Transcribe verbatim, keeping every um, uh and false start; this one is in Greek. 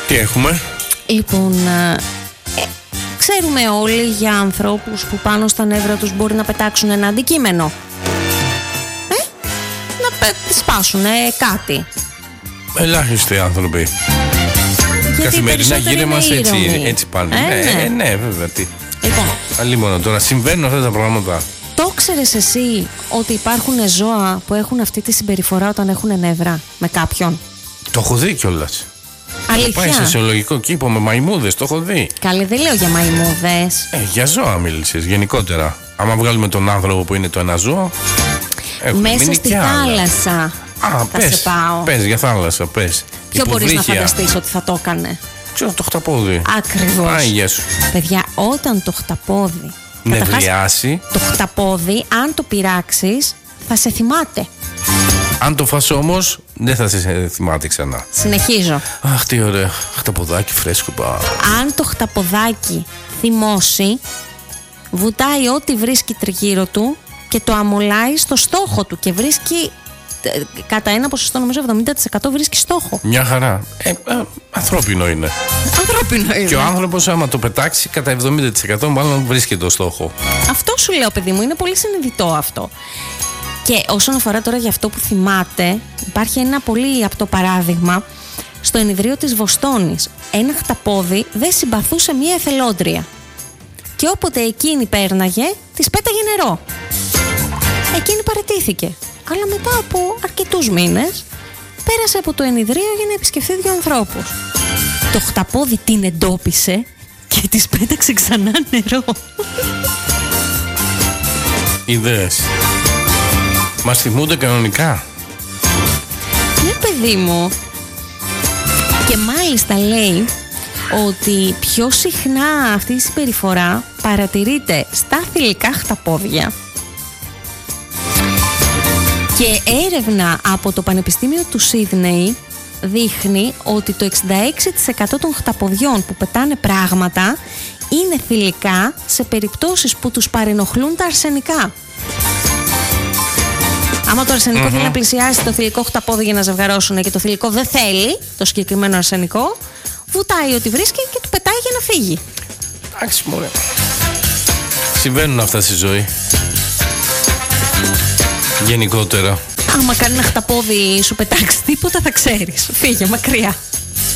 Τι έχουμε? Λοιπόν, ε, ξέρουμε όλοι για ανθρώπους που πάνω στα νεύρα τους μπορεί να πετάξουν ένα αντικείμενο. Ε, να πε, σπάσουν ε, κάτι. Ελάχιστοι άνθρωποι. Γιατί καθημερινά γύρω μας έτσι, έτσι πάνε. Ε, ναι, ναι. Ε, ναι, βέβαια. Τι. Λοιπόν, Αλλήμον τώρα συμβαίνουν αυτά τα πράγματα. το ξέρεις εσύ ότι υπάρχουν ζώα που έχουν αυτή τη συμπεριφορά όταν έχουν νεύρα με κάποιον? Το έχω δει κιόλας. Αλήθεια? Πάει σε ζωολογικό κήπο με μαϊμούδες, το έχω δει. Καλή, δεν λέω για μαϊμούδες. Ε, για ζώα μίλησες γενικότερα. Άμα βγάλουμε τον άνθρωπο που είναι το ένα ζώο, έχουμε Μέσα μείνει στη κι άλλα. θάλασσα Α, θα πες, σε πάω. πες για θάλασσα, πες. Ποιο μπορείς να Υποβρύχια. φανταστείς ότι θα το έκανε? Ξέρω το χταπόδι. Ακριβώς. Α, γεια σου. Παιδιά, όταν το χταπόδι, καταρχάς, Νευριάσει. το χταπόδι, αν το πειράξεις, θα σε θυμάται. Αν το φας όμως, δεν θα σε θυμάται ξανά. Συνεχίζω. Αχ, τι ωραίο. Χταποδάκι φρέσκο. Πα. Αν το χταποδάκι θυμώσει, βουτάει ό,τι βρίσκει τριγύρω του και το αμολάει στο στόχο του και βρίσκει, ε, κατά ένα ποσοστό νομίζω εβδομήντα τοις εκατό βρίσκει στόχο. Μια χαρά. Ε, α, ανθρώπινο είναι. Ανθρώπινο είναι. Και ο άνθρωπος, άμα το πετάξει, κατά εβδομήντα τοις εκατό μάλλον βρίσκει το στόχο. Αυτό σου λέω, παιδί μου, είναι πολύ συνειδητό αυτό. Και όσον αφορά τώρα για αυτό που θυμάται, υπάρχει ένα πολύ απτό παράδειγμα στο ενιδρίο της Βοστόνης. Ένα χταπόδι δεν συμπαθούσε μία εθελόντρια. Και όποτε εκείνη πέρναγε, της πέταγε νερό. Εκείνη παραιτήθηκε. Αλλά μετά από αρκετούς μήνες, πέρασε από το ενιδρίο για να επισκεφθεί δύο ανθρώπους. Το χταπόδι την εντόπισε και της πέταξε ξανά νερό. Ιδέες. Μας θυμούνται κανονικά. Ναι, παιδί μου. Και μάλιστα λέει ότι πιο συχνά αυτή η συμπεριφορά παρατηρείται στα θηλυκά χταπόδια. Και έρευνα από το Πανεπιστήμιο του Σίδνεϊ δείχνει ότι το εξήντα έξι τοις εκατό των χταποδιών που πετάνε πράγματα είναι θηλυκά σε περιπτώσεις που τους παρενοχλούν τα αρσενικά. Άμα το αρσενικό Mm-hmm. θέλει να πλησιάσει το θηλυκό χταπόδι για να ζευγαρώσουν και το θηλυκό δεν θέλει το συγκεκριμένο αρσενικό, βουτάει ό,τι βρίσκει και του πετάει για να φύγει. Εντάξει, μωρέ. Συμβαίνουν αυτά στη ζωή. Γενικότερα. Άμα κάνει ένα χταπόδι σου πετάξει τίποτα θα ξέρεις. Φύγε μακριά.